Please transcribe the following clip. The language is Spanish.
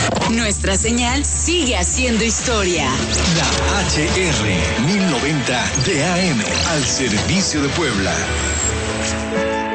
Nuestra señal sigue haciendo historia. La HR 1090 de AM al servicio de Puebla.